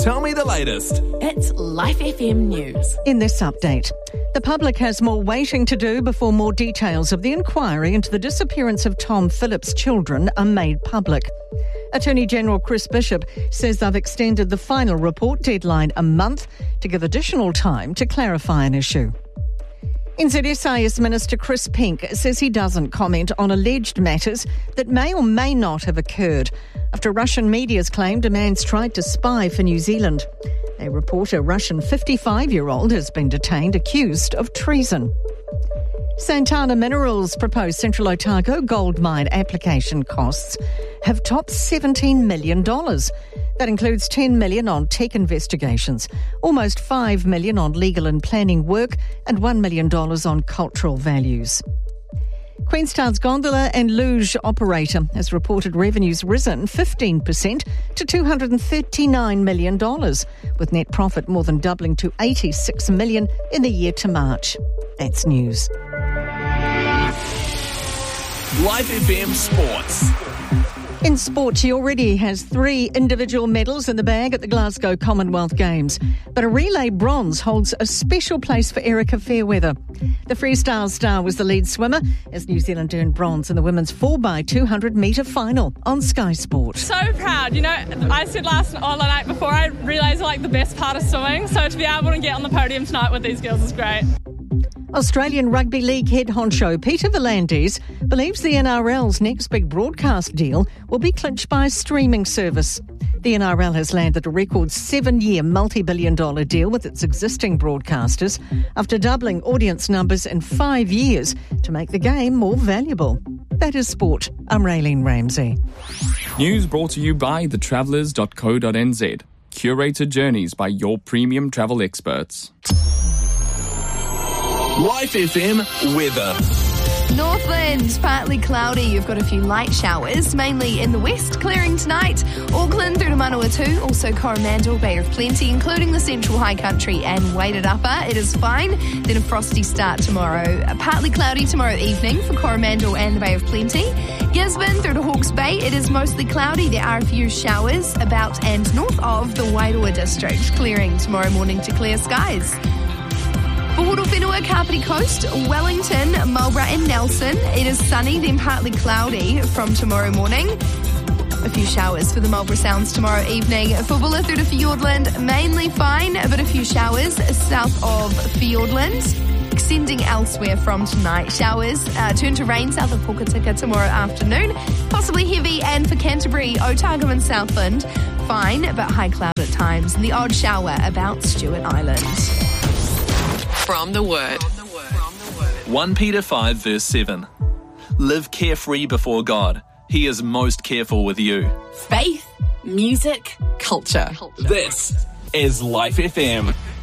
Tell me the latest. It's Life FM News. In this update, the public has more waiting to do before more details of the inquiry into the disappearance of Tom Phillips' children are made public. Attorney General Chris Bishop says they've extended the final report deadline a month to give additional time to clarify an issue. NZSIS Minister Chris Pink says he doesn't comment on alleged matters that may or may not have occurred after Russian media's claimed a man's tried to spy for New Zealand. They report a Russian 55-year-old has been detained accused of treason. Santana Minerals' proposed Central Otago gold mine application costs have topped $17 million. That includes $10 million on tech investigations, almost $5 million on legal and planning work, and $1 million on cultural values. Queenstown's gondola and luge operator has reported revenues risen 15% to $239 million, with net profit more than doubling to $86 million in the year to March. That's news. Life FM Sports. In sport, she already has 3 individual medals in the bag at the Glasgow Commonwealth Games. But a relay bronze holds a special place for Erica Fairweather. The freestyle star was the lead swimmer as New Zealand earned bronze in the women's 4x200 metre final on Sky Sport. So proud. You know, I said last night before I realised the best part of swimming. So to be able to get on the podium tonight with these girls is great. Australian Rugby League head honcho Peter V'landys believes the NRL's next big broadcast deal will be clinched by a streaming service. The NRL has landed a record 7-year multi-billion-dollar deal with its existing broadcasters after doubling audience numbers in 5 years to make the game more valuable. That is sport. I'm Raylene Ramsey. News brought to you by thetravellers.co.nz. Curated journeys by your premium travel experts. Life FM weather. Northland, partly cloudy. You've got a few light showers, mainly in the west, clearing tonight. Auckland through to Manawatu, also Coromandel, Bay of Plenty, including the central high country and weighted upper. It is fine. Then a frosty start tomorrow. Partly cloudy tomorrow evening for Coromandel and the Bay of Plenty. Gisborne through to Hawke's Bay. It is mostly cloudy. There are a few showers about and north of the Wairoa district, clearing tomorrow morning to clear skies. For Horowhenua, Kapiti Coast, Wellington, Marlborough and Nelson, it is sunny, then partly cloudy from tomorrow morning. A few showers for the Marlborough Sounds tomorrow evening. For Bulla through to Fiordland, mainly fine, but a few showers south of Fiordland. Extending elsewhere from tonight. Showers turn to rain south of Pukatika tomorrow afternoon. Possibly heavy, and for Canterbury, Otago and Southland, fine, but high cloud at times. And the odd shower about Stewart Island. From the Word. 1 Peter 5 verse 7. Live carefree before God. He is most careful with you. Faith, music, culture. This is Life FM.